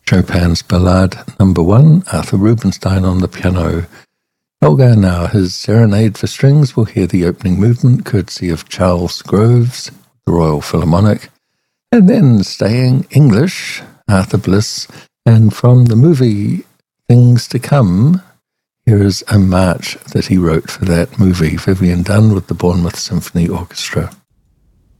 Chopin's Ballade No. 1, Arthur Rubinstein on the piano. Elgar now, his Serenade for Strings. We'll hear the opening movement, courtesy of Charles Groves, the Royal Philharmonic. And then, staying English, Arthur Bliss. And from the movie Things to Come, here is a march that he wrote for that movie, Vivian Dunn with the Bournemouth Symphony Orchestra.